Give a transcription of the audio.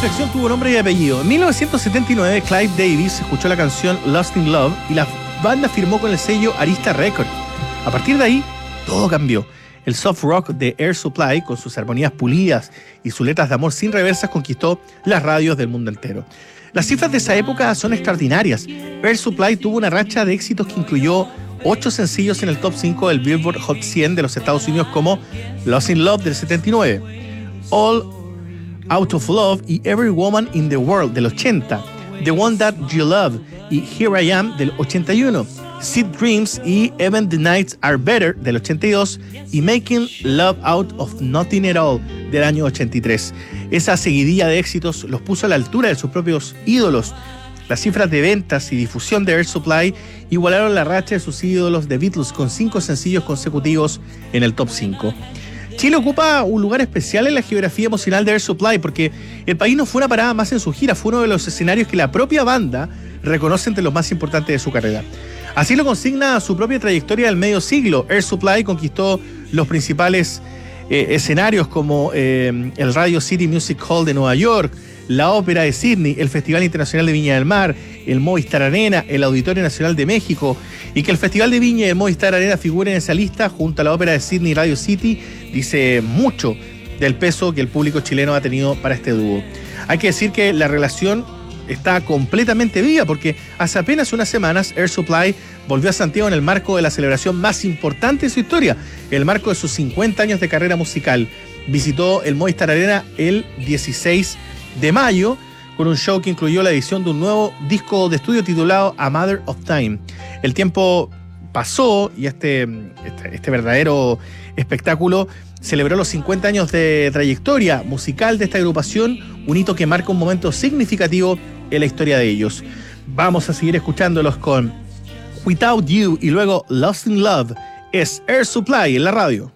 inflexión tuvo nombre y apellido. En 1979, Clive Davis escuchó la canción Lost in Love y la banda firmó con el sello Arista Records. A partir de ahí, todo cambió. El soft rock de Air Supply, con sus armonías pulidas y sus letras de amor sin reversas, conquistó las radios del mundo entero. Las cifras de esa época son extraordinarias. Air Supply tuvo una racha de éxitos que incluyó 8 sencillos en el top 5 del Billboard Hot 100 de los Estados Unidos, como Lost in Love del 79, All Out of Love y Every Woman in the World del 80, The One That You Love y Here I Am del 81, Sweet Dreams y Even the Nights Are Better del 82 y Making Love Out of Nothing at All del año 83. Esa seguidilla de éxitos los puso a la altura de sus propios ídolos. Las cifras de ventas y difusión de Air Supply igualaron la racha de sus ídolos The Beatles, con 5 sencillos consecutivos en el top 5. Chile ocupa un lugar especial en la geografía emocional de Air Supply porque el país no fue una parada más en su gira, fue uno de los escenarios que la propia banda reconoce entre los más importantes de su carrera. Así lo consigna su propia trayectoria del medio siglo. Air Supply conquistó los principales escenarios como el Radio City Music Hall de Nueva York, la Ópera de Sydney, el Festival Internacional de Viña del Mar, el Movistar Arena, el Auditorio Nacional de México, y que el Festival de Viña y el Movistar Arena figuren en esa lista junto a la Ópera de Sydney y Radio City dice mucho del peso que el público chileno ha tenido para este dúo. Hay que decir que la relación está completamente viva porque hace apenas unas semanas Air Supply volvió a Santiago en el marco de la celebración más importante de su historia, el marco de sus 50 años de carrera musical. Visitó el Movistar Arena el 16 de mayo con un show que incluyó la edición de un nuevo disco de estudio titulado A Matter of Time. El tiempo pasó y este verdadero espectáculo celebró los 50 años de trayectoria musical de esta agrupación, un hito que marca un momento significativo en la historia de ellos. Vamos a seguir escuchándolos con Without You y luego Lost in Love. Es Air Supply en la radio.